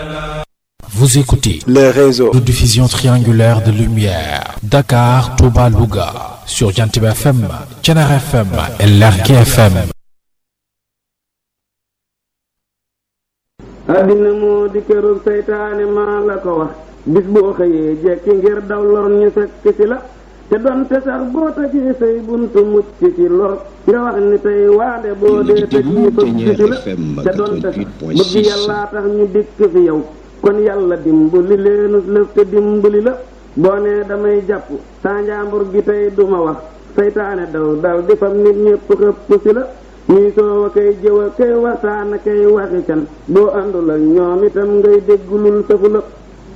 Vous écoutez le réseau de diffusion triangulaire de lumière Dakar, Touba, Louga sur Jantib FM, Thiénaba FM et Lergui FM. àddina moo di kërug seytaane maa la ko wax bis boo xëyee jekki ngir daw lor ñu fekk ci la te donte sax boo tëjee say buntu mucc ci lor nga wax ni tey waande boo dee tëj ñu fëgg ci la te donte sax bëgg yàllaa tax ñu dikk fi yow kon yàlla dimbali leenus lëf te dimbali la boo nee damay jàpp saa njaambur gi tey duma wax seytaane daw dal di fam nit ñépp xëpp ci la ñuy soowa kay jëwa kay wasaana kay waxi can boo àndul ak ñoom itam ngay déggulul safu la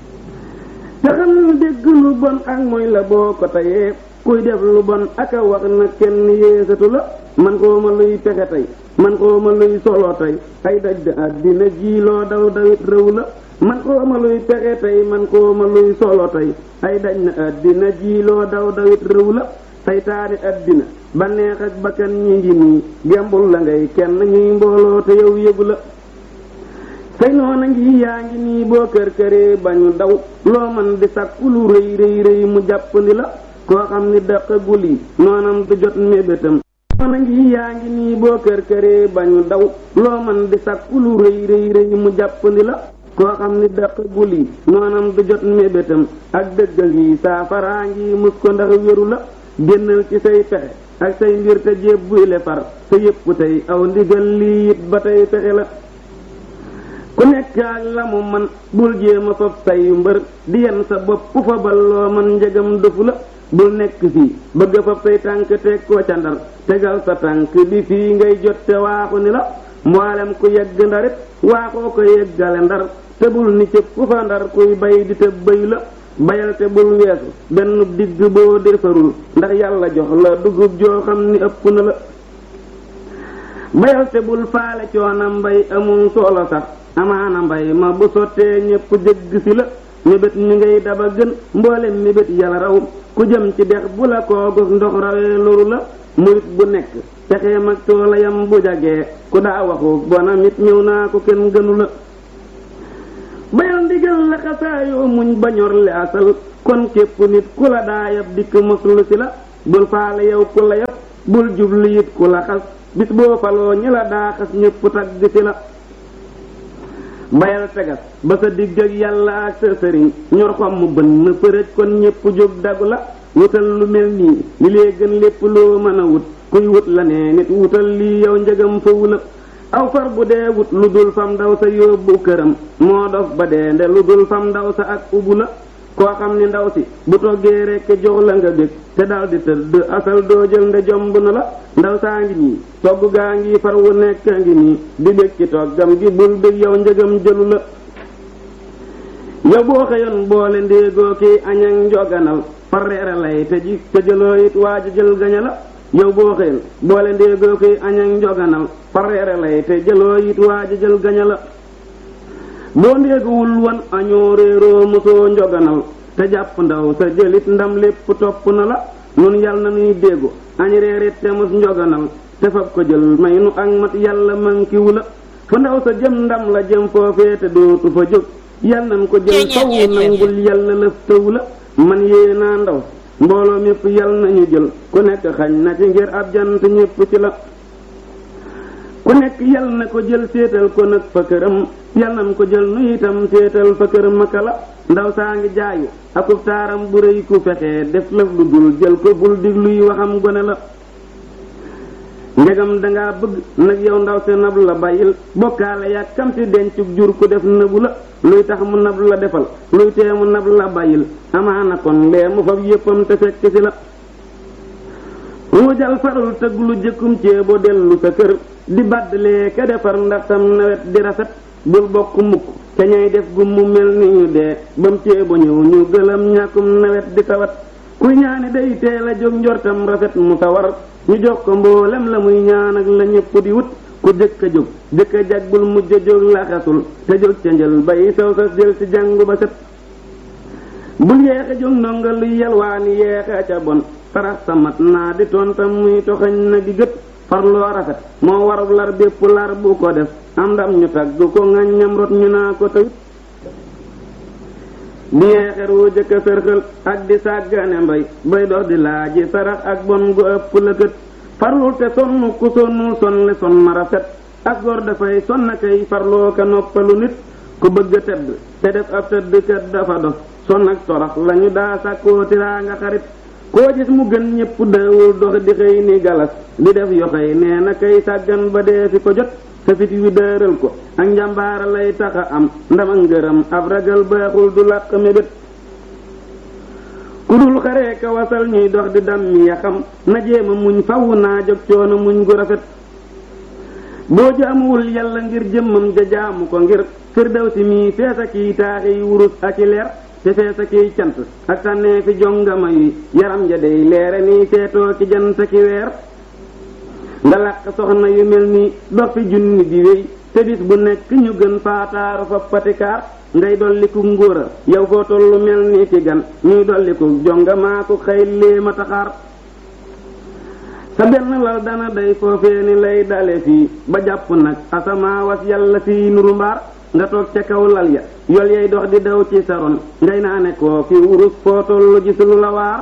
te xam ni dégg lu bon ak mooy la boo ko tayee kuy def lu bon ak a wax na kenn yéesatu la man koo ma luy pexe tey man koo ma luy solo tey ay daj da àddina jiiloo daw dawit rëw la man koo ma luy pexe tey man koo ma luy solo tey ay daj na àddina jiiloo daw dawit rëw la saytaani àddina banneex ak bakkan ñi ngi nii gembul la ngay kenn ñuy mbooloo te yow yëgu la say noona ngi yaa ngi nii boo kër këree bañu daw loo man di sàkku lu rëy rëy rëy mu jàppandi la koo xam ni daqagul yi noonam du jot mébétam noona ngi yaa ngi nii boo kër këree bañu daw loo man di sàkku lu rëy rëy rëy mu jàppandi la koo xam ni daqagul yi noonam du jot mébétam ak dëgg ngi saafaraa ngi mus ko ndax wéru la génnal ci say pexe ak say mbir te jébbule far te yépp tey aw ndigal lii it ba tey pexe la ku nekk ak la mu man bul jéema fab say mbër di yenn sa bopp ku fa balloo man njegam dofu la bul nekk fii bëgg fab say tànk teg ko ca ndar tegal sa tànk bi fii ngay jot te waaxu ni la mboolem ku yegg ndarit waaxoo ko yeggale ndar te bul ni cëpp ku fa ndar kuy bay di te bëy la bayal te bul weesu benn digg boo defarul ndax yàlla jox la dugub joo xam ni ëpp na la bayal te bul faale coonam mbay amul solo sax amaana mbay ma bu sottee ñépp jëgg si la mébét mi ngay daba gën mboolem mébét yàlla raw ku jëm ci dex bu la koogus ndox rawee loru la murit bu nekk pexeem ak toolayam bu jagee ku daa waxu bonam it ñëw naa ko kenn gënu la bayal ndigal la xasaayoo muñ bañor li asal kon képp nit ku la daa yab dikk moslu si la bul faale yow ku la yab bul jublu it ku la xas bis boo faloo ñi la daa xas ñépp tagg si la bayal tegas ba sa digg ak yàlla ak sa sëriñ ñor xom mu bënn përëj kon ñépp jóg dagu la wutal lu mel nii li lee gën lépp loo mën a wut kuy wut la nee nit wutal lii yow njëgam fawu la aw far bu dee wut lu dul fam ndaw sa yóbbu këram moo dof ba dee nde lu dul fam ndaw sa ak ubu la koo xam ni ndaw si bu toggee rekk jox la nga bég te daldi tëdd asal doo jël nde jomb na la ndaw saa ngi nii togg gaa ngi far wu nekk ngi nii di bég ci toggam gi bul bég yow njëgam jëlu la yow boo xëyoon boole ndéegoo kiy añak njoganal far reere lay te ji te jëloo it waaju jël gaña la yow boo xëyoon boole ndéegoo kiy añak njoganal far reere lay te jëloo it waaju jël gaña la boo ndéeguwul wan añoo réeroo mosoo njoganal te jàpp ndaw sa jëlit ndam lépp topp na la nun yal na nuy déggu añ reerit te mos njoganal te fab ko jël may nu ak mat yàlla mankiwu la fu ndaw sa jëm ndam la jëm foofee te dootu fa jóg yal nan ko jël faw nangul yàlla lëf tëw la man yée naa ndaw mbooloo mépp yal nañu jël ku nekk xañ na ci ngir ab jant ñépp ci la ku nekk yal na ko jël séetal ko nag fa këram yal nan ko jël nu itam séetal fa këram aka la ndaw saa ngi jaayu akub taaram bu rëy ku fexee def lëf lu dul jël ko bul digluy waxam gone la ndegam dangaa bëgg nag yow ndaw se nab la bàyyil bokkaale yàkkam si dencug jur ku def nabu la luy tax mu nab la defal luy tee mu nab la bàyyil amaana kon lee mu fab yéppam te fekk si la wuujal farul tëgg lu jëkkum ceebo dellu sa kër di baddalee ka defar ndax tam nawet di rafet bul bokk mukk te ñay def gu mu mel ni ñu dee bam ceebo ñëw ñu gëlam ñàkkum nawet di tawat kuy ñaani day teel a jóg njortam rafet mu sawar ñu jox ko mboolem la muy ñaan ak la ñépp di wut ku jëkk a jóg jëkk a jag bul mujj a jóg laxasul te jóg ca njël bay saw sa jël ci jàngu ba set bul yeexe jóg ndonga luy yalwaani yeexe ca bon farax sa mat naa di tontam muy toxañ na gi gët farloo rafet moo warab lar bépp lar bu ko def am ndam ñu tagg ko ngaññam rot ñu naa ko tawit di yeexeru jëkka sërxël ak di sàggane mbay bay dox di laaji sarax ak bon gu ëpp lëkët farlul te sonn ku sonnul sonle son ma rafet ak góor dafay sonna kay farloo ka noppalu nit ku bëgg a tedd te def ab tëdd kët dafa dof son ak torox lañu daa sàkkoo tiraa nga xarit koo gis mu gën ñépp dawul dox di xëy ni galas di def yoxey nee na kay sàggan ba dee fi ko jot sa fit wi dëral ko ak njàmbaara lay taxa am ndama ngërëm ab ragal baaxul du làq mébét ku dul xaree ka wasal ñuy dox di dam mi ya xam na jéema muñ faw naa jóg coono muñ gu rafet boo jaamuwul yàlla ngir jëmmam ja jaamu ko ngir firdawsi mi feesa kiy taaxi wurus ak i leer te feesa kiy cant ak sànnee fi jongama yi yaram ja dey leere nii seetoo ki jant ki weer nga làq soxna yu mel nii dox fi junni di wéy te bis bu nekk ñu gën faataaru fa patikaar ngay dolliku ngóora yow foo tollu mel nii ci gan ñuy dolliku jongamaa ku xëy léema taxaar sa benn lal dana day foofee ni lay dale fii ba jàpp nag asamaawas yàlla fii nuru mbaar nga toog ca kaw lal ya yol yay dox di daw ci saron ngay naane koo fi wurus foo tollu gis lu la waar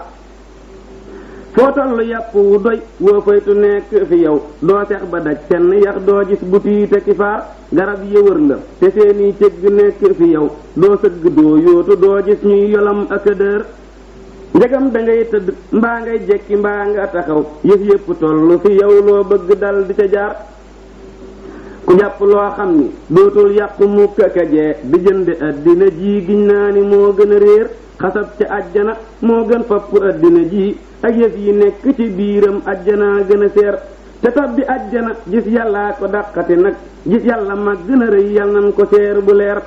foo tollu yàpp wu doy woo faytu nekk fi yow doo sex ba daj kenn yax doo gis bu tiite ki faar garab yëwër la te seeni cëgg nekk fi yow doo sëgg doo yootu doo gis ñuy yolam ak dër njëgam da ngay tëdd mbaa ngay jekki mbaa nga taxaw yëf yépp tollu fi yow loo bëgg dal di ca jaar ku jàpp loo xam ni dootul yàqu mukk ak jee di jënd àddina ji giñ naa ni moo gën a réer xasab ca àjjana moo gën fapp àddina ji ak yëf yi nekk ci biiram àjjana gën a seer te tabbi àjjana gis yàllaa ko dàqati nag gis yàlla mag gën a rëy yàlla nan ko seer bu leer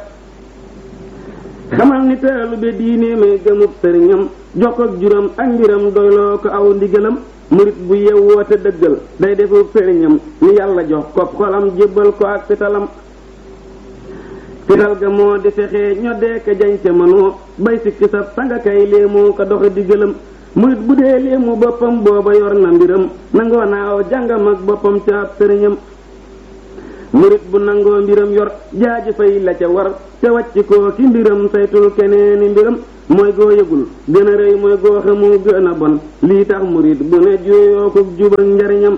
xamal ni teelu be diine may gëmub sëriñam jokk ak juram ak mbiram doyloo ko aw ndigalam murit bu yewwoo te dëggal day defub sëriñam ni yàlla jox ko xolam jébbal ko ak fitalam fital ga moo di fexee ñoddee ka jañ ca mënoo bay sikki sab sanga kay léemoo ko doxe diggalam murit bu dee léemu boppam booba yor na mbiram nangoo naaw jàngam ak boppam ca ab sëriñam murit bu nangoo mbiram yor jaaji fay la ca war te wàcc koo ki mbiram saytul keneeni mbiram mooy goo yëgul gën a rëy mooy goo xamu gën a bon lii tax murit bu ne juyoo ko jub ak njariñam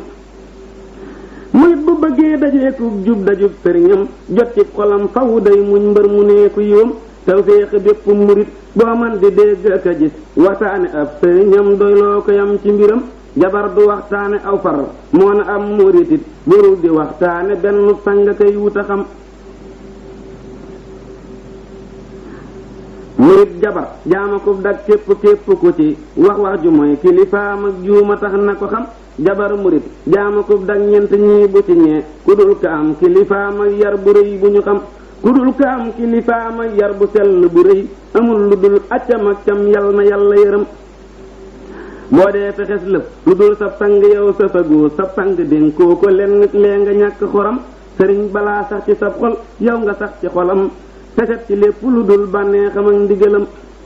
murit bu bëggee dajee ku jub dajub sëriñam jot ci xolam faw day muñ mbër mu neeku yiwam tawféex bépp murit boo man di dégg ak a gis waxtaane ab sëriñam doyloo ko yam ci mbiram jabar du waxtaane aw far moo na am muritit burul di waxtaane benn sang kay wuta xam murit jabar jaama ko dag képp ku ci wax ju mooy kilifaam ak juuma tax na ko xam jabar murit jaama ko dag ñent ñii bu ci ñee ku dul ka am kilifaam ak yar bu rëy bu ñu xam ku dul ka am kilifaam ak yar bu sell bu rëy amul lu dul accam ak cam yal na yàlla yërëm boo dee fexes lëf lu dul sab sang yow sa fagoo sab sang dénkoo ko lenn lee nga ñàkk xoram sëriñ balaa sax ci sab xol yow nga sax ci xolam feset ci lépp lu dul bànneexam ak ndigalam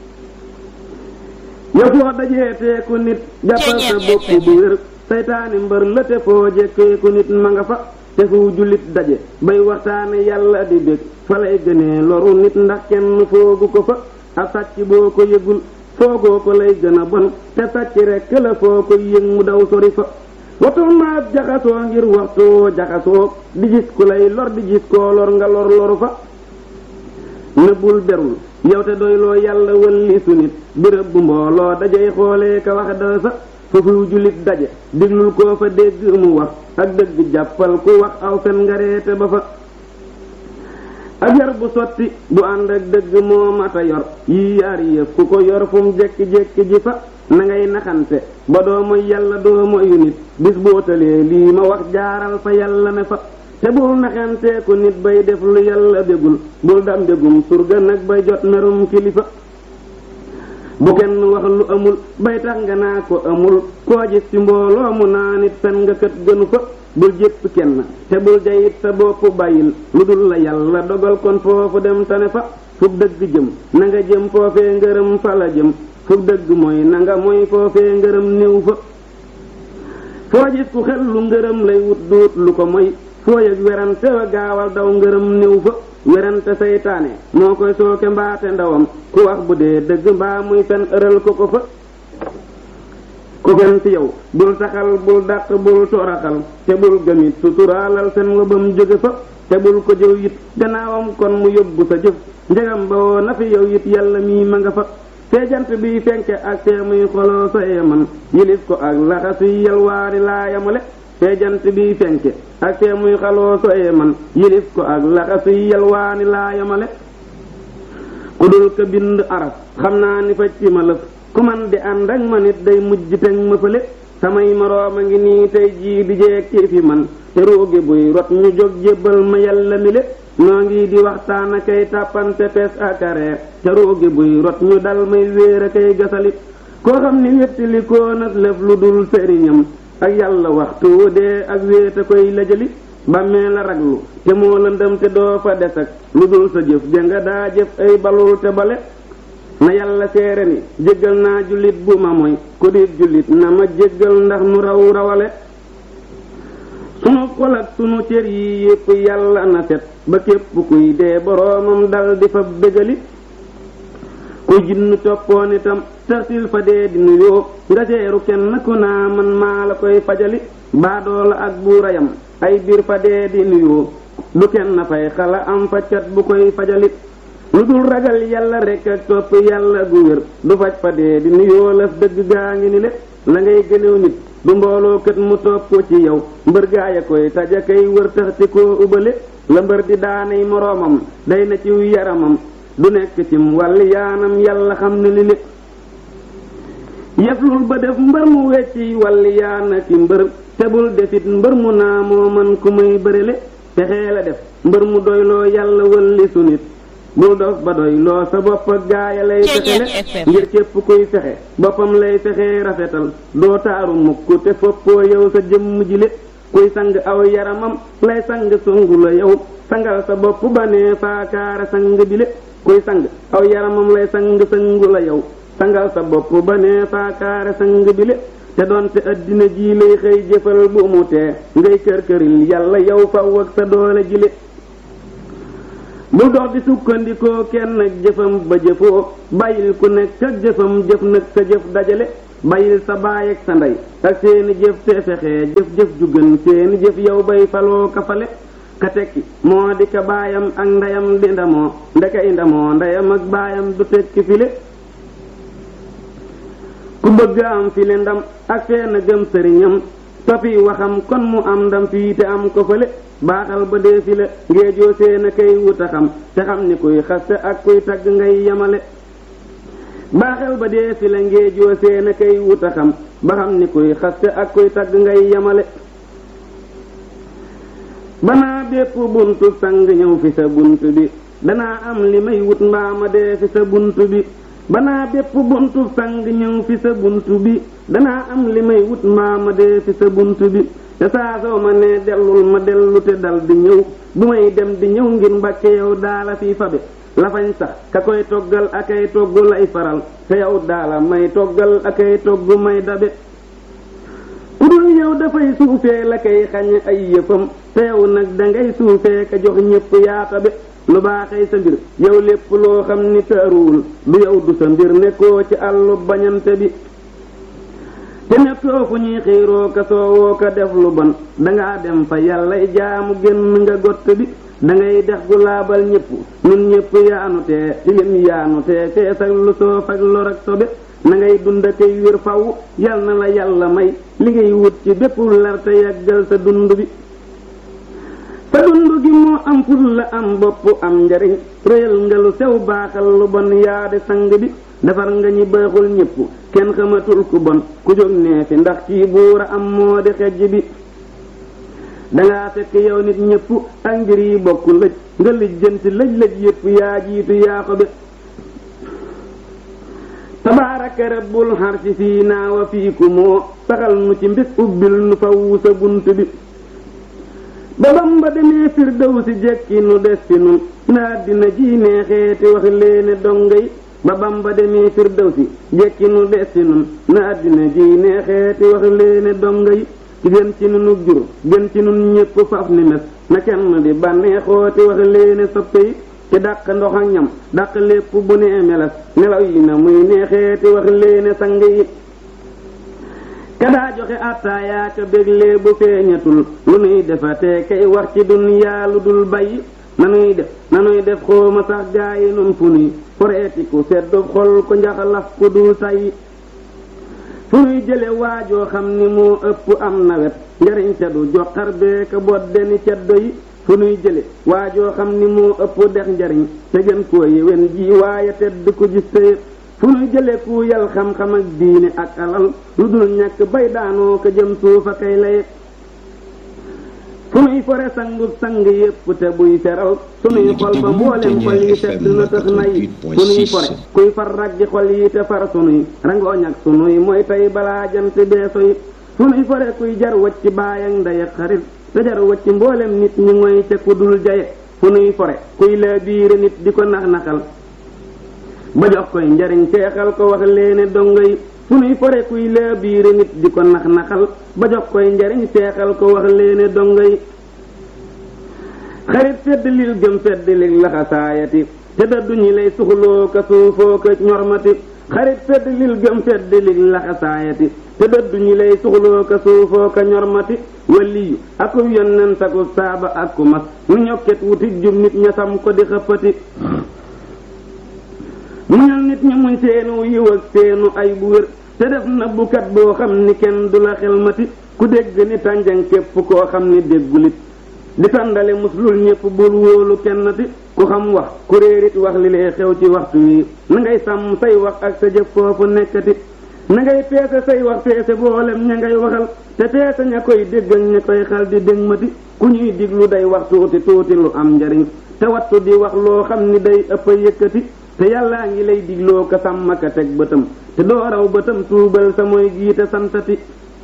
yow foo dajee teeku nit jàppal sa bopp bu wér saytaani mbër la te foo jekkeeku nit ma nga fa te fu jullit daje bay waxtaane yàlla di bég fa lay gënee loru nit ndax kenn foogu ko fa ab sàcc boo ko yëgul foogoo ko lay gën a bon te sàcc rekk la foo ko yëg mu daw sori fa watul ma ab jaxasoo ngir waxtu jaxasoo di gis ku lay lor di gis koo lor nga lor loru fa nëbbul berul yow te doyloo yàlla wëlli su nit bërëb bu mbooloo dajay xoolee ka wax da sa foofu jullit daje diglul koo fa dégg mu wax ak dëgg jàppal ku wax aw fen nga reete ba fa ak yar bu sotti bu ànd ak dëgg moo mata yor yii yaar yëf ku ko yor fu mu jekki-jekki ji fa na ngay naxante ba doo moy yàlla doo moyu nit bis boo talee lii ma wax jaaral fa yàlla ne fa te bul naxantee ko nit bay def lu yàlla bégul bul dam bégum surga nag bay jot merum kilifa bu kenn wax lu amul bay tax nga naa ko amul koo gis ci mbooloo mu naa nit fen nga kët gënu fa bul jépp kenn te bul jayit sa bopp bàyyil lu dul la yàlla dogal kon foofu dem tane fa fu dëgg jëm na nga jëm foofee ngërëm fa la jëm fu dëgg mooy na nga mooy foofee ngërëm néew fa foo gis ku xel lu ngërëm lay wut duut lu ko moy foo yëg werante wa gaawal daw ngërëm néew fa werante saytaane moo koy sooke mbaate ndawam ku wax bu dee dëgg mbaa muy fen ëral ko fa ku fen ci yow bul saxal bul dàq bul toraxal te bul gëmit suturaalal fen wa bam jóge fa te bul ko jëw it gannaawam kon mu yóbbu sa jëf njëgam ba woo na fi yow it yàlla mii ma nga fa te jant bi fenke ak te muy xoloo sa yeman yilis ko ak laxasi yalwaari laa yamale te jant bi fenke ak te muy xaloo sa yeman yilis ko ak laxasi yalwaani laa yamale ku dul ko bind araf xam naa ni fa ci ma lëf ku man di ànd ak ma nit day mujj teg ma fële samay moroom a ngi nii tey jii di jekki fi man te ruugi buy rot ñu jóg jébbal ma yàlla mi le noo ngi di waxtaan a kay tàppante pes ak reer te ruugi buy rot ñu dal may wéer a kay gasalit koo xam ni wettili koo nag lëf lu dul sëriñam ak yàlla waxtu wu dee ak wéet a koy lajali bàmmee la raglu te moo lëndëm te doo fa des ak lu dul sa jëf jënga daa jëf ay balul te bale na yàlla seere ni jéggal naa jullit bu ma mooy ku di jullit na ma jéggal ndax nu raw rawale sunu xol ak sunu cër yi yépp yàlla na set ba képp kuy dee boroomam dal di fa bégali ku jinnu toppoon itam tartil fa dee di nuyoo nga seeru kenn ku naa man maa la koy fajali baadoola ak buurayam ay biir fa dee di nuyoo du kenn fay xala am fajkat bu koy fajali lu dul ragal yàlla rekk ak topp yàlla gu wér du faj fa dee di nuyoo laf dëgg gaa ngi ni le la ngay gënew nit du mbooloo kët mu topp ci yow mbër gaaya koy taja kay wër tax ci koo ubale la mbër di daanay moroomam day na ciw yaramam du nekk cim wàlli yaanam yàlla xam ne li le yeflul ba def mbër mu wecci wàlli yaana ki mbër tebul defit mbër mu naa moo man ku may bërele fexee la def mbër mu doyloo yàlla wëlli su nit bul dof ba doy loo sa bopp ak gaaya lay fexele ngir képp kuy fexe boppam lay fexe rafetal doo taaru mukk te foppoo yow sa jëmm jile kuy sang aw yaramam lay sang songu la yow sangal sa bopp ba nee faakaara sang bile kuy sang aw yaramam lay sang sangu la yow sangal sa bopp ba nee faakaara sang bile te doonte addina ji lay xëy jëfal bu mu tee ngay kër-këril yàlla yow faw ak sa doole jile bul dox di sukkandikoo kenn ak jëfam ba jëfoo bàyyil ku nekk ak jëfam jëf nag sa jëf dajale bàyyil sa baay ak sa ndey ak seeni jëf te fexee jëf-jëf ju gën seeni jëf yow bay faloo kafale ka tekki moo di ka baayam ak ndeyam di ndamoo ndekay ndamoo ndeyam ak baayam du tekki file ku bëgg am file ndam ak fee na gëm sëriñam topi waxam kon mu am ndam fii te am ko fële baaxal ba dee fi la ngeejoo seen a kay wuta xam te xam ni kuy xaste ak kuy tagg ngay yamale baaxal ba dee fi la ngeejoo seen a kay wuta xam ba xam ni kuy xaste ak kuy tagg ngay yamale banaa bépp buntu sang ñëw fi sa bunt bi danaa am li may wut mbaama dee fi sa bunt bi banaa bépp buntu sang ñëw fi sa bunt bi danaa am li may wut mbaama dee fi sa bunt bi te saa soo ma nee dellul ma dellu te dal di ñëw bu may dem di ñëw ngir mbàkke yow daala fii fabe lafañ sax ka koy toggal ak ay togg lay faral te yow daala may toggal ak ay togg may dabe ku dul yow dafay suufee la kay xañ ay yëfam te yow nag dangay suufee ka jox ñépp yaatabe lu baaxee sa mbir yow lépp loo xam ni taaruwul du yow du sa mbir nekkoo ci àllu bañante bi te nekkoo fu ñuy xiiroo ka soowoo ka def lu bon dangaa dem fa yàllay jaamu génn nga gott bi dangay dex gu laabal ñépp nun ñépp yaanu tee tilim yaanu tee fees ak lu soof ak lor ak sobe na ngay dund kay wér faw yal na la yàlla may li ngay wut ci bépp lar te yàggal sa dund bi sa dund gi moo am ful la am bopp am njariñ réyal nga lu sew baaxal lu bon yaa di sang bi defar nga ñi baaxul ñépp kenn xamatul ku bon ku jóg nee fi ndax ci buura am moo di xejj bi dangaa fekk yow nit ñépp ak mbir yi bokk lëj nga lijjanti lëj-lëj yépp yaa jiitu yaa ko be tabaaraka rabbul harsi fii naa wa fiiku moo saxal nu ci mbis ubbil nu faw sa bunt bi ba Bamba demee Firdawsi jekki nu des fi nun na dina ji neexeeti wax leene donga yi ba Bamba demee Firdawsi jekki nu des fi nun na dina ji neexeeti wax leene donga yi ci gën ci nunu jur gën ci nun ñépp faf ni mes na kenn di bànneexooti wax leene soppe yi ci dàq ndox ak ñam dàq lépp bu nee meles nelaw yi na muy neexeeti wax leene sang yi kadaa joxe attaayaaka béglee bu feeñatul lu nuy defatee kay wax ci dunyaa lu dul bayyi nanuy def xooma sax gaayi nun fu nuy foreeti ku seddu xol ko njaxalaf ku dul sayyi fu nuy jële waajoo xam ni moo ëpp am nawet njariñ ca du joxar beeka bodde ni ceddo yi fu nuy jële waajoo xam ni moo ëpp dex njariñ te gën koo yéwén ji waaye tedd ku gis tëye fu nuy jële ku yal xam-xam ak diine ak alal lu dul ñàkk bay daanoo ko jëm suufa kay laye fu nuy fore sangub sang yépp te buy seral sunuy xol ba mboolem xol yi sedd na tax nay fu nuy fore kuy far raggi xol yi te far sunuy rangooñ ak sunuy mooy tey balaa jant beeso yi fu nuy fore kuy jar wacc baay ak ndey ak xarit te jar wacc mboolem nit ñi ngoy ca ku dul jaye fu nuy fore kuy la biire nit di ko nax-naxal ba jox koy njariñ seexal ko wax leene dongo yi fu nuy fore kuy la biire nit di ko nax-naxal ba jox koy njariñ seexal ko wax leene dongo yi xarit fedd lil gëm fedd lil laxasaayati te da duñu lay suxloo ka suufoo ka ñormati xarit fedd lil gëm fedd lil laxasaayati te da duñu lay suxloo ka suufoo ka ñormati waliyu akub yonent akub saaba ak ku mas nu ñokket wuti jub nit ñasam ko di xëppati muñal nit ñi muñ seenu yiw ak seenu ay bu wér te def na bukat boo xam ni kenn du la xelmati ku dégg ni tànjang képp koo xam ni déggulit di tàndale muslul ñépp bul wóolu kennati ku xam wax ku réerit wax li lee xew ci waxtu wi na ngay sàmm say wax ak sa jëf foofu nekkati na ngay peese say wax peese boolem ña ngay waxal te peese ña koy dégg ak ña koy xal di dégmati ku ñuy diglu day wax tuuti tuuti lu am njariñ te wattu di wax loo xam ni day ëpp a yëkkati te yàllaa ngi lay digloo ko sàmm ka teg bëtam te doo raw bëtam tuubal sa mooy giite santati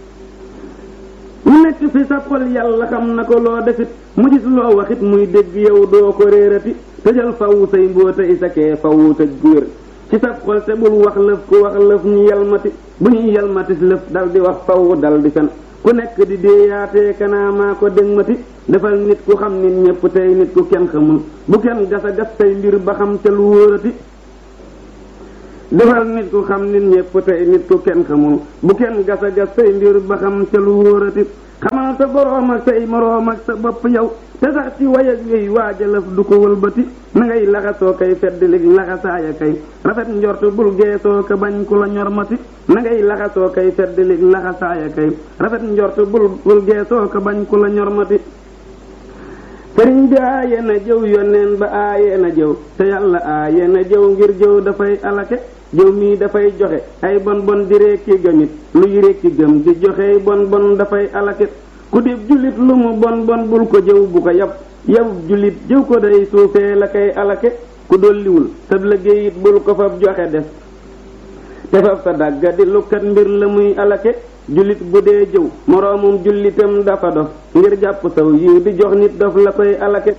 lu nekk fi sa xol yàlla xam na ko loo defit mu gis loo waxit muy dégg yow doo ko réerati tëjal fawu say mbóota isakee fawu tëj gu wér ci sa xol te bul wax lëf ku wax lëf ñu yalmati bu ñuy yalmatis lëf dal di wax fawu dal di fen ku nekk di déeyaatee kanaa maa ko dégmati defal nit ku xam nit ñépp tey nit ku kenn xamul bu kenn gasa gas say mbir ba xam ca lu wóorati defal nit ku xam nit ñépp tey nit ku kenn xamul bu kenn gasa gas say mbir ba xam ca lu wóorati xamal sa boroom ak say moroom ak sa bopp yow te sax ci way ak yooyu waajalëf du ko wëlbati na ngay laxasoo kay feddlig laxasaaya kay rafet njort bul geesoo ka bañ ku la ñormati na ngay laxasoo kay feddlig laxasaaya kay rafet njort bul geesoo ka bañ ku la ñormati sëriñ bi aaye na jëw yonneen ba aaye na jëw te yàlla aaye na jëw ngir jëw dafay alake jëw mii dafay joxe ay bon bon di rekki gëmit luy rekki gëm di joxe bon bon dafay alake ku dib jullit lu mu bon bon bul ko jëw bu ko yab yabub jullit jëw ko day suufee la kay alake ku dolliwul sab liggéey it bul ko fab joxe def te fab sa dàgga di lukkat mbir la muy alake jullit bu dee jëw moroomum jullitam dafa dof ngir jàpp saw yiw di jox nit dof la koy alake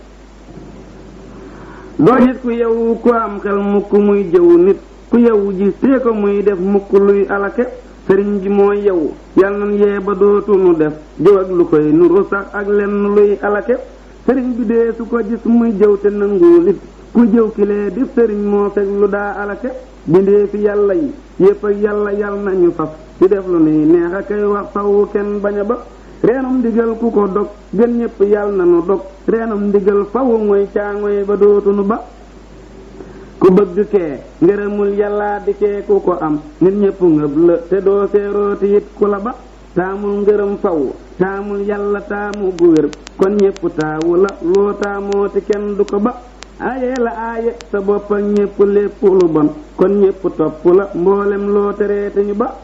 doo gis ku yewu ku am xel mukk muy jëw nit ku yewu gis tee ko muy def mukk luy alake sëriñ bi mooy yewu yal nan yee ba dootu nu def jëw ak lu koy nuru sax ak lenn luy alake sëriñ bi dee su ko gis muy jëw te nanguwul it ku jëw kilee di sëriñ moo fekk lu daa alake bindee fi yàlla yi yépp ak yàlla yal nañu faf di def lu nuy neex a kay wax fawu kenn bañ a ba reenum ndigal ku ko dog gën ñépp yal na nu dog reenum ndigal fawu mooy caaŋoy ba dootu nu ba ku bëgg kee ngërëmul yàllaa di kee ku ko am nit ñépp ngëb la te doo seerooti it ku la ba taamul ngërëm fawu taamul yàlla taamu gu wér kon ñépp taawu la loo taamooti kenn du ko ba aaye la aaye sa bopp ak ñépp lépp lu bon kon ñépp topp la mboolem loo tereete ñu ba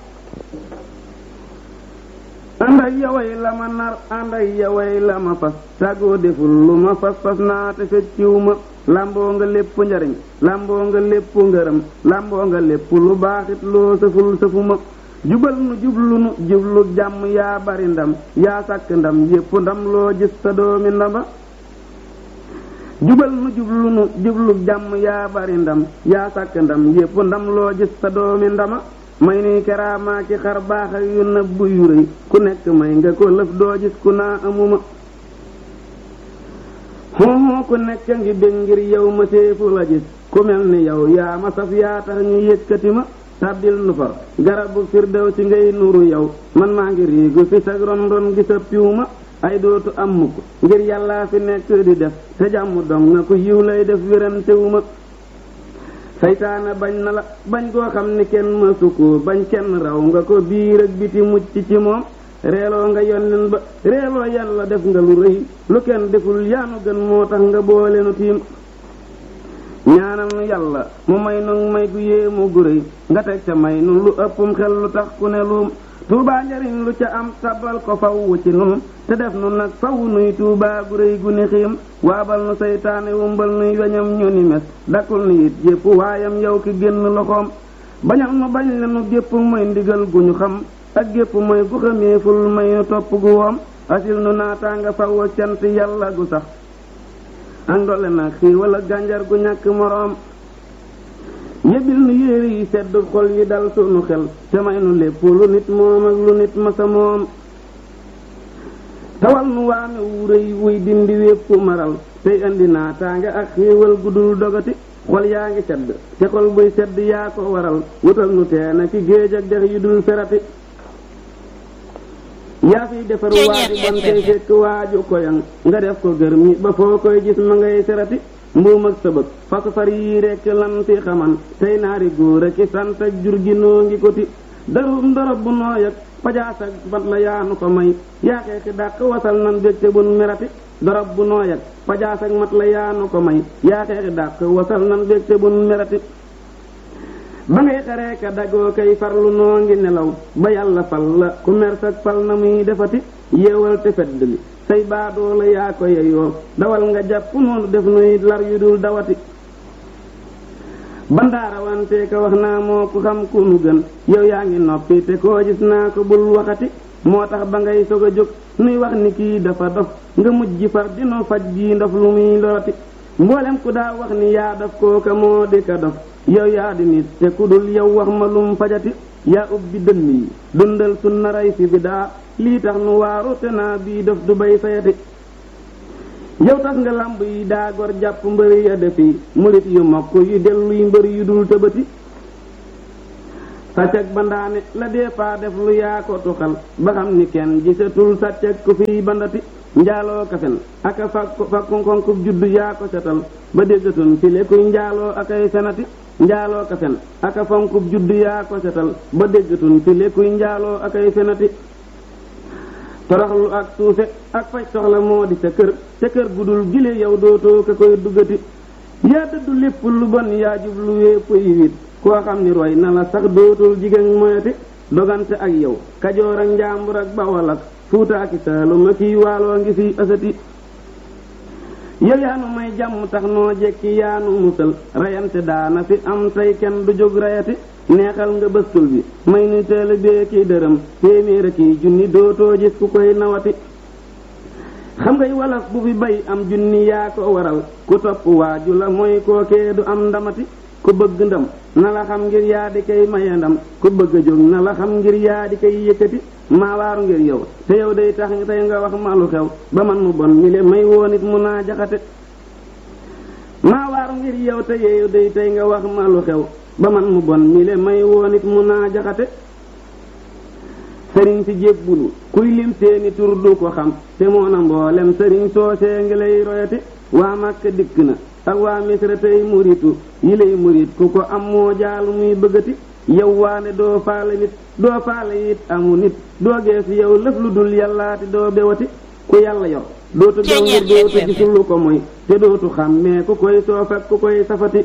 ànd ak yaway la ma nar ànd ak yaway la ma fas tàggoo deful lu ma fas fas naa te fecciw ma lamboo nga lépp njariñ lamboo nga lépp ngërëm lamboo nga lépp lu baaxit loo sëful sëfuma jubal nu jublu jàmm yaa bari ndam yaa sàkk ndam yépp ndam loo gis sa doomi ndamba jubal nu jublu jàmm yaa bari ndam yaa sàkk ndam yépp ndam loo gis sa doomi ndama may nuy keraamaa ki xar baax ak yu nëbbu yu rëy ku nekk may nga ko lëf doo gis ku naa amuma xooxoo ku nekk ngi bég ngir yow ma séefu la gis ku mel ni yow yaa ma saf yaa tax ñu yëkkati ma tàbbil nu far garabu firdaw ci ngay nuru yow man maa ngi riigu fi sag ron ron gi sa piw ma ay dootu am mukk ngir yàllaa fi nekk di def te jàmm dong na ku yiw lay def wérantewu ma saytaana bañ na la bañ koo xam ni kenn mësu ko bañ kenn raw nga ko biir ak biti mucc ci moom reeloo nga yonnen ba reeloo yàlla def nga lu rëy lu kenn deful yaanu gën moo tax nga boole nu tiim ñaanal nu yàlla mu may nu may gu yéemu gu rëy nga teg ca may nu lu ëppum xel lu tax ku ne luum tuubaa njariñ lu ca am tabal ko faw ci nun te def nu nag faw nuy tuubaa gu rëy gu ni xiim waabal nu seytaane wumbal nuy weñam ñu ni mes dakkul nu it jépp waayam yow ki génn loxoom bañal nu bañ le nu gépp mooy ndigal gu ñu xam ak gépp mooy gu xameeful may nu topp gu woom asil nu naataanga faw ak cant yàlla gu sax ak ndole nag xii wala gànjar gu ñàkk moroom yëbil nu yéere yi sedd xol yi dal sunu xel te may nu lépp lu nit moom ak lu nit masa moom tawal nu waame wu rëy wuy dindi wépp maral tey andi naataanga ak xiiwal gudul dogati xol yaa ngi sedd te xol buy sedd yaa ko waral wutal nu teena ci géej ak dex yu dul ferati yaa fiy defar waaju bon tey fekk waaju koyan nga def ko gër mi ba foo koy gis ma ngay serati mbuum ak sëbëg fasu far yii rekk lan fi xaman tey naari góor a ki sant ak jur gi noo ngi ko ti darum dorob bu nooy ak pajaas ak bat la yaanu ko may yaa xeexi dàq wasal nan bég te bun merati dorob bu nooy ak pajaas ak mat la yaanu ko may yaa xeexi dàq wasal nan bég te bun merati ba ngay xaree ka dagoo kay farlu noo ngi nelaw ba yàlla fal la ku mer sag fal na muy defati yeewal te fedd li say baadoo la yaa ko yeyoo dawal nga jàpp noonu def nuy lar yu dul dawati bandaarawante ka wax naa moo ku xam ku nu gën yow yaa ngi noppi te koo gis naa ko bul waxati moo tax ba ngay sog a jóg nuy wax ni kii dafa dof nga mujj far dino faj ji ndof lu muy lorati mboolem ku daa wax ni yaa daf kooka moo di ka dof yow yaa di nit te ku dul yow wax ma lum fajati yaa ubbi dënn yi dundal sunna ray fi bidaa lii tax nu waaru te naa bii def du bay fayati yow tax nga lamb yi daa gor jàpp mbëri ya defi murit yu mokk yu delluy mbëri yu dul tëbati sàcc ak bandaane la dee faa def lu yaa ko tuxal ba xam ni kenn gisatul sàcc ak ku fiy bandati njaaloo kafen aka fakku konkub juddu yaa ko setal ba déggatun file kuy njaaloo akay fenati njaaloo kafen aka fonkub juddu yaa ko setal ba déggatun file kuy njaaloo akay fenati toroxlu ak suufe ak faj soxla moo di sa kër gudul gile yow dootoo ka koy duggati yaa dëddu lépp lu bon yaa jublu wépp yiwit koo xam ni roy na la sax dootul jigéen moyati dogante ak yow kajoor ak njaambur ak bawal ak fuuta ak saalum ak kii waaloo ngi fi asati yow yaa nu may jàmm tax noo jekki yaa nu musal rayante daana fi am tey kenn du jóg rayati neexal nga bëstul bi may nu teel bee kii dërëm téeméer a kii junni dootoo gis ku koy nawati xam ngay walaf bu fi bay am junni yaa ko waral ku topp waaju la mooy kookee du am ndamati ku bëgg ndam na la xam ngir yaa di koy maye ndam ku bëgg a jóg na la xam ngir yaa di koy yëkkati maa waaru ngir yow te yow day tax tey nga wax ma lu xew ba man mu bon mi le may woo nit mu naa jaxate maa waaru ngir yow te yow day tey nga wax ma lu xew ba man mu bon mi le may woo nit mu naa jaxate sëriñ si jébbulu kuy lim seeni tur du ko xam te moo na mboolem sëriñ soosee ngi lay royati waa Makka dikk na ak waa Misra tey muritu yi lay murit ku ko am moo jaalu muy bëggati yow waane doo faale nit doo faale it amu nit doo geesu yow lëf lu dul yàllaati doo bewati ku yàlla yor dootu bew ngir dootu gisul lu ko moy te dootu xàmmee ku koy soof ak ku koy safati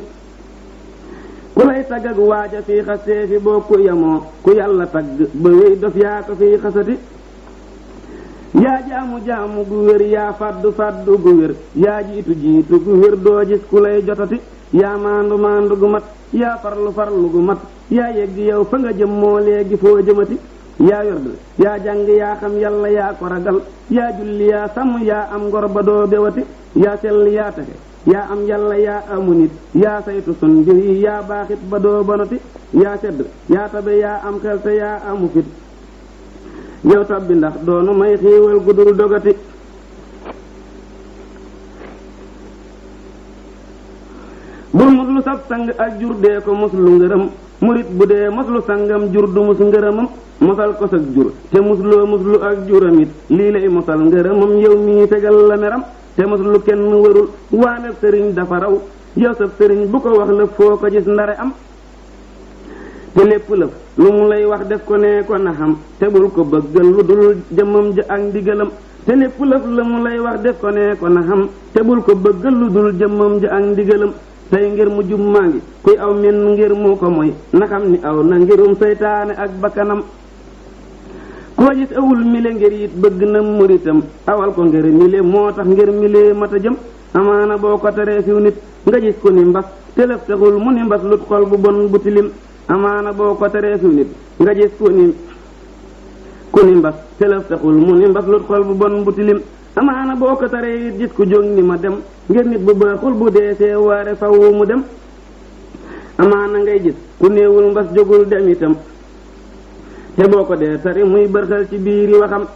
ku lay tagg ak waaja fii xasee fi boo ku yamoo ku yàlla tagg ba wéy dof yaa ko fii xasati yaa jaamu gu wér yaa faddu gu wér yaa jiitu gu wér doo gis ku lay jotati yaa maandu gu mat yaa farlu gu mat yaa yegg yow fa nga jëm moo léegi foo jëmati yaa werd yaa jàng yaa xam yàlla yaa ko ragal yaa julli yaa sàmm yaa am ngor ba doo bewati yaa sell yaa texe yaa am yàlla yaa amu nit yaa saytu sun mbir yi yaa baaxit ba doo bonoti yaa sedd yaa tabe yaa am xel te yaa amu fit yow tabbi ndax doonu may xiiwal gudul dogati bul muslu sab sang ak jur dee ko muslu ngërëm murit bu dee muslu sangam jur du mus ngërëmam mosal ko sag jur te musloo muslu ak juramit lii lay mosal ngërëmam yow mii tegal la meram te muslu kenn warul waane sëriñ dafa raw yow sab sëriñ bu ko wax lëf foo ko gis ndare am te lépp lëf lu mu lay wax def ko nee ko na xam te bul ko bëggal lu dul jëmmam ja ak ndigalam te lépp lëf la mu lay wax def ko nee ko na xam te bul ko bëggal lu dul jëmmam ja ak ndigalam tey ngir mu jub maa ngi kuy aw men ngir mu ko moy na xam ni aw na ngirum seytaane ak bakkanam koo gis awul mile ngir it bëgg na muritam awal ko ngir mile moo tax ngir mile mata jëm amaana boo ko teree fiw nit nga gis ko ni mbas telef taxul mu ni mbas lut xol bu bon bu tilim amaana boo ko teree fiw nit nga gis ko ni mbas telef taxul mu ni mbas lut xol bu bon bu tilim amaana boo ko taree it gis ku jóg ni ma dem ngir nit bu baaxul bu dee see waare faw mu dem amaana ngay gis ku néewul mbas jógul dem itam te boo ko dee tari muy bërxal ci biiri waxam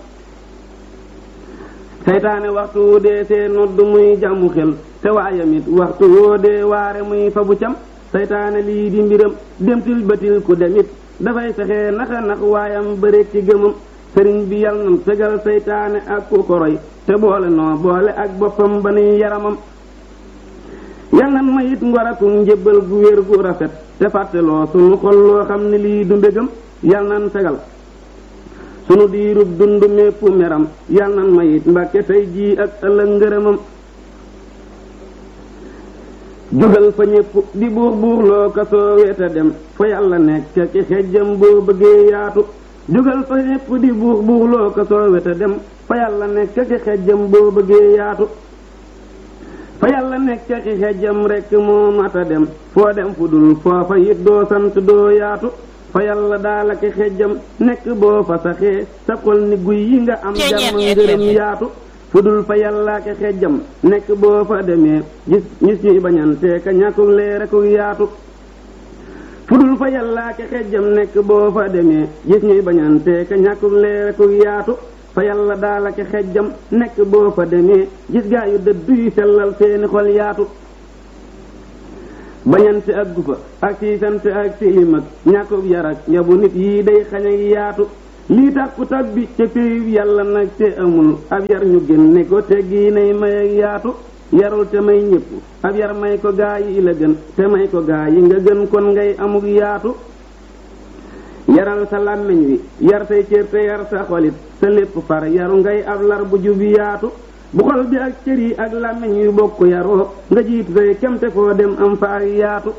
seytaane waxtu woo dee see nodd muy jàmmu xel te waayamit waxtu woo dee waare muy fabu cam seytaane lii di mbiram demtil batil ku demit dafay fexe naxa nax waayam bëreeg ci gëmam sëriñ bi yal na tegal seytaane ak ku ko roy te boole noo boole ak boppam ba nuy yaramam yal na ma it ngor ak njëbbal gu wér gu rafet te fàtteloo sunu xol loo xam ne lii du mbégam yal nan tegal sunu diirub dund mépp meram yal nan ma it mbàkke tey jii ak ëllëg ngërëmam jógal fa ñépp di buux buux loo ko soo weta dem fa yàlla nekk ci xejjam boo bëggee yaatu jógal fa ñépp di buux buux loo ko soo weta dem fa yàlla nekk ci xejjam boo bëggee yaatu fa yàlla nekk ci xejjam rekk moo mata dem foo dem fu dul foofa it doo sant doo yaatu fa yàlla daala ki xejjam nekk boo fa saxee sa xol ni guy yi nga am jàmm ngërëm yaatu fu dul fa yàlla ki xejjam nekk boo fa demee gis ñuy bañante ka ñàkkug leer akug yaatu fu dul fa yàlla ki xejjam nekk boo fa demee gis ñuy bañante ka ñàkkug leer akug yaatu fa yàlla daala ki xejjam nekk boo fa demee gis gaa yu dëddu yu sellal seeni xol yaatu bañante ak gufa ak siisante ak tilim ak ñàkkub yarak yabu nit yii day xañ ak yaatu lii tax ku tabbi ca péyub yàlla nag te amul ab yar ñu génne ko te gii nay may ak yaatu yarul te may ñépp ab yar may ko gaa yi la gën te may ko gaa yi nga gën kon ngay amuk yaatu yaral sa làmmiñ wi yar say cër te yar sa xolit sa lépp far yaru ngay ab lar bu jub yaatu bu xol bi ak cër yi ak làmmiñ yu bokk yaroo nga jiitu say kemte foo dem am fa ak yaatu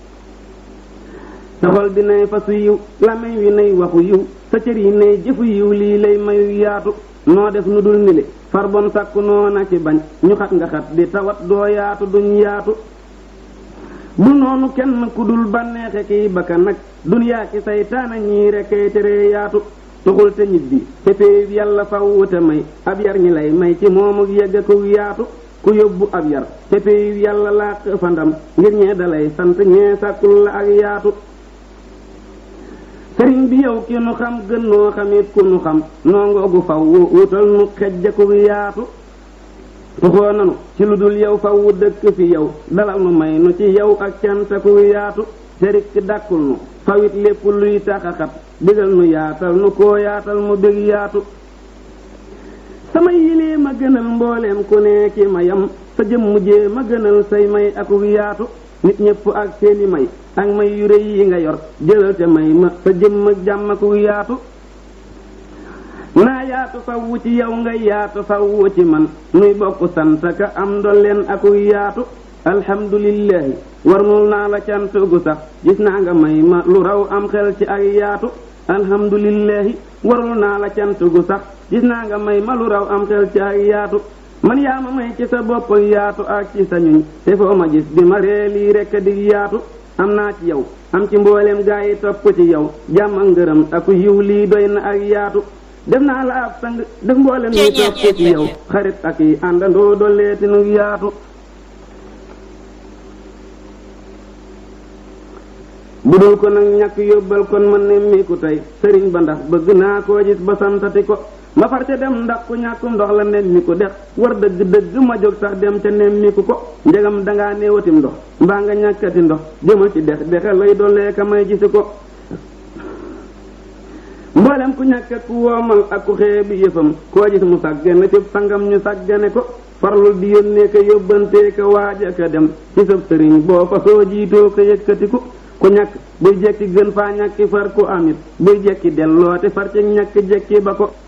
sa xol bi nay fasu yiw làmmiñ wi nay waxu yiw sa cër yi nay jëfu yiw lii lay mayu yaatu noo def nu dul nile far bon sàkku noona ci bañ ñu xat nga xat di tawat doo yaatu duñ yaatu bu noonu kenn ku dul bànneexe kiy bakka nag duniyaa ki saytaana ñii rekkay tere yaatu tuxul te ñibbi te péeb yàlla faw te may ab yar ñi lay may ci moom ak yegg ku yaatu ku yóbbu ab yar te péeb yàlla làq fa ndam ngir ñee dalay sant ñee sàkkul la ak yaatu sëriñ bi yow ki nu xam gën noo xamit ku nu xam noo ngoogu faw wutal nu xejja ku yaatu tuxoo nanu ci lu dul yow faw dëkk fi yow dalal nu may nu ci yow ak cant ku yaatu te rik dàkkul nu fawit lépp luy taxaxat bégal nu yaatal nu koo yaatal mu bég yaatu sama yilee ma gënal mbooleem ku ne ki mayam sa jëm mujjee ma gënal say may akuk yaatu nit ñépp ak seeni may ak may yu rëy yi nga yor jëlal te may ma sa jëm ak jàmm akuk yaatu naa yaatu fawwu ci yow nga yaatu fawwu ci man nuy bokk sant ka am ndolleen akuk yaatu alhamdulillahi warnul naa la cant gu sax gis naa nga may ma lu raw am xel ci ak yaatu alhamdulillahi warul naa la cant gu sax gis naa nga may ma lu raw am xel ci ak yaatu man yaa ma may ci sa bopp yaatu ak ci sa ñuñ te foo ma gis bi ma ree lii rekk dig yaatu am naa ci yow am ci mbooleem gaa yi topp ci yow jàmm ak ngërëm ak yiw lii doy na ak yaatu def naa la ab sang def mboolem ñi topp ci yow xarit ak yi àndandoo dolleeti nu yaatu bu dul ko nag ñàkk yóbbal kon ma nemmiku tey sëriñ ba ndax bëgg naa koo gis ba santati ko ma far ca dem ndax ku ñàkkum ndox la nemmiku dex war dëgg dëgg ma jóg sax dem ca nemmiku ko njegam dangaa néewatim ndox mbaa nga ñàkkati ndox jëma ci dex dexe lay dolee ka may gisi ko mboolem ku ñàkk ak ku woomal ak ku xeebi yëfam koo gis mu sàggane ci sangam ñu sàggane ko farlul di yónnee ka yóbbantee ka waaja ka dem ci sab sëriñ boo fa soo jiitoo ko yëkkatiku ku ñàkk buy jekki gën faa ñàkki far ku amit buy jekki delloote far ci ñàkk jekki ba ko